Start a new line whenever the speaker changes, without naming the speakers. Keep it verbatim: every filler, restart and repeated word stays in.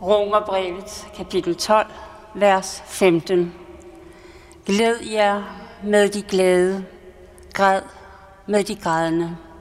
Romerbrevet, kapitel tolv, vers femten. Glæd jer med de glade, græd med de grædende.